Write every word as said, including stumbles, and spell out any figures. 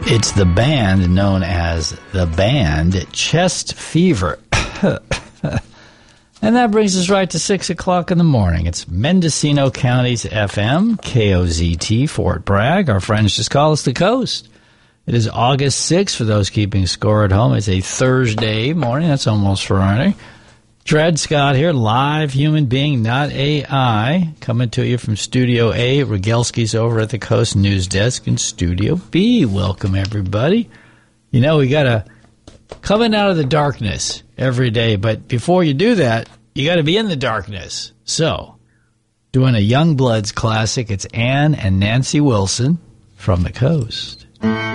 It's the band known as the band Chest Fever. And that brings us right to six o'clock in the morning. It's Mendocino County's F M, K O Z T, Fort Bragg. Our friends just call us the Coast. It is August sixth, for those keeping score at home. It's a Thursday morning. That's almost Friday. Dred Scott here, live human being, not A I, coming to you from Studio A. Rogelski's over at the Coast News Desk in Studio B. Welcome, everybody. You know, we got to coming out of the darkness every day, but before you do that, you got to be in the darkness. So, doing a Youngbloods classic, it's Ann and Nancy Wilson from the Coast.